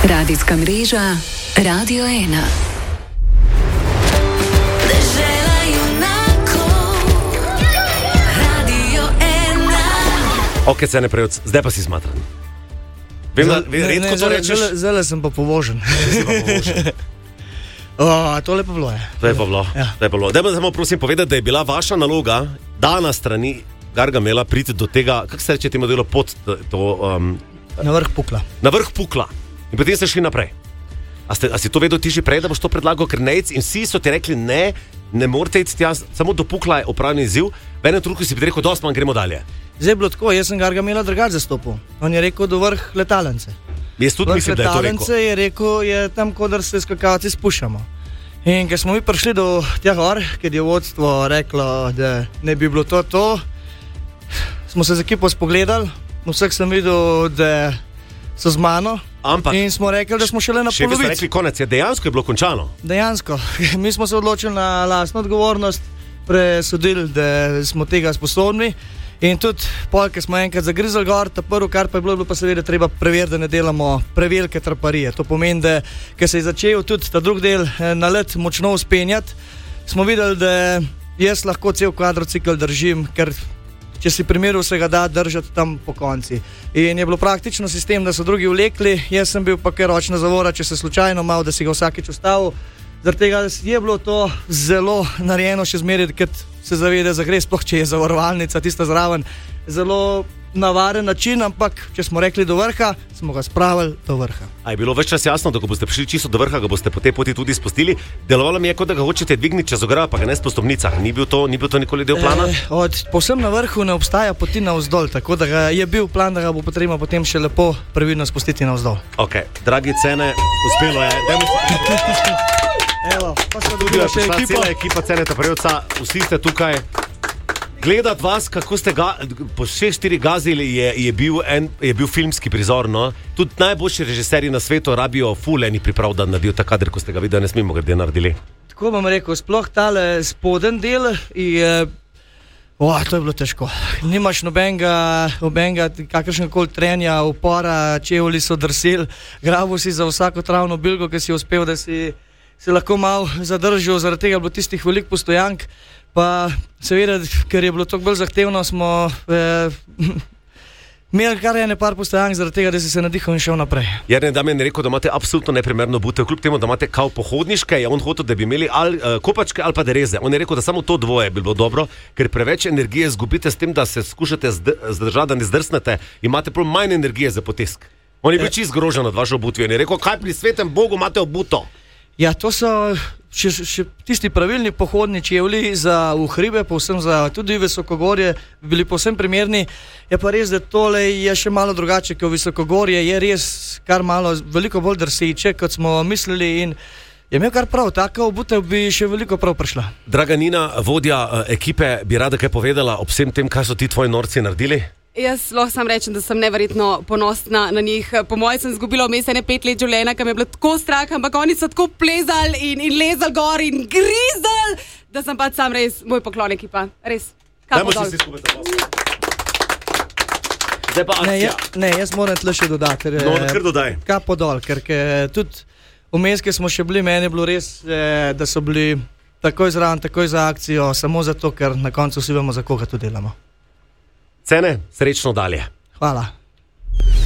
Radijska mreža Radio 1. Ok, cene prejec, zdaj pa si smatran. Vem, da redko to rečeš. Zdaj sem pa povožen. To lepo bilo je. To je pa bilo. Dajmo samo prosim povedati, da je bila vaša naloga dana strani Gargamela priti do tega, kako se reče temu delu, pod to... Na vrh Pukla. Na vrh Pukla. In potem ste šli naprej. A si to vedel ti že prej, da boš to predlagal, ker nejc in vsi so ti rekli ne morate iti tja, samo do Pukla je opravljen izziv, v enem trenutku si bi rekel, dosti manj, gremo dalje. Zdaj je bilo tako, jaz sem Gargamela drugače zastopil. On je rekel do vrh Letalence. Jaz tudi mislim, da je to rekel. Letalence je rekel, je tam, kodar se skakavci spuščamo. In ker smo mi prišli do tja gor, ker je vodstvo reklo, da ne bi bilo to, smo se z ekipo spogledali, vseh sem videl, da so z mano. In smo rekli, da smo šele na polovici. Še bi ste rekli konec, dejansko je bilo končano. Dejansko. Mi smo se odločili na lastno odgovornost, presodili, da smo tega sposobni. In tudi polke smo enkrat zagrizali gor, ta prvo, kar pa je bilo pa seveda treba preveriti, da ne delamo prevelike traparije. To pomeni, da ker se je začel tudi ta drug del na let močno uspenjati, smo videli, da jaz lahko cel kvadrocikl držim, ker če si primeru vsega da držati tam po konci. In je bilo praktično sistem, da so drugi vlekli, jaz sem bil pa kar ročna zavora, če se slučajno mal, da si ga vsakič ustavil. Zaradi tega je bilo to zelo narejeno še zmeraj, ker se zavede, da gre, sploh če je zavarovalnica tista zraven, zelo navaren način, ampak če smo rekli do vrha, smo ga spravili do vrha. A je bilo več čas jasno, da ko boste prišli čisto do vrha, ga boste po tej poti tudi spustili? Delovalo mi je, kot da ga hočete dvigniti čez ogrado, pa ga ne po stopnicah. Ni bil to nikoli del plana? Povsem na vrhu ne obstaja poti navzdol, tako da je bil plan, da ga bo potrebno potem še lepo previdno spustiti navzdol. Ok, dragi Cene, uspelo je. Evo, pa smo dobili še ekipo. Cela ekipa Ceneta Prejevca, vsi ste tukaj. Gledat vas, kako ste po 6-4 gazili, je bil filmski prizor, no? Tudi najboljši režiserji na svetu rabijo ful enih priprav, da naredijo ta kader, ko ste ga videli, ne smemo grede naredili. Tako bom rekel, sploh tale spoden del je... to je bilo težko. Nimaš nobenega kakršnega koli trenja, upora, čevlji so drseli, grabil si za vsako travno bilgo, ki si uspel, da si se lahko malo zadržal, zaradi tega je bilo tistih veliko postojank, pa seveda, ker je bilo toliko bolj zahtevno, smo imeli kar par postojank, zaradi tega, da si se nadihal in šel naprej. Jernej Damjan je rekel, da imate absolutno neprimerno butev, kljub temu, da imate kao pohodniške, je on hotel, da bi imeli kopačke ali pa dereze. On je rekel, da samo to dvoje bi bilo dobro, ker preveč energije zgubite s tem, da se skušate zdržati, da ne zdrsnete, imate prav manj energije za potisk. On je bil čist zgrožen nad vašo obutvijo in je rekel, kaj pri svetem Bogu imate obuto? Ja, to so še tisti pravilni pohodni čevlji za v hribe, povsem za tudi visokogorje, bili povsem primerni. Je pa res, da tole je še malo drugače, kot visokogorje, je res kar malo, veliko bolj drseče, kot smo mislili in je imel kar prav, taka obutev bi še veliko prav prišla. Draga Nina, vodja ekipe, bi rada kaj povedala ob vsem tem, kaj so ti tvoji norci naredili? Jaz lahko sam rečem, da sem neverjetno ponosna na njih. Po mojem sem izgubila vmes 5 let življenja, ker me je bilo tako strah, ampak oni so tako plezali in lezali gor in grizali, da sem pač sam res moj poklon ekipa. Res. Kapo dol. Zdaj pa akcija. Ne, jaz moram tle še dodati. Kar dodaj. Kapo dol, ker tudi vmes, ki smo še bili, meni je bilo res, da so bili takoj zraven, takoj za akcijo, samo zato, ker na koncu vsi vemo, za koga to delamo. Cene, srečno dalje. Hvala.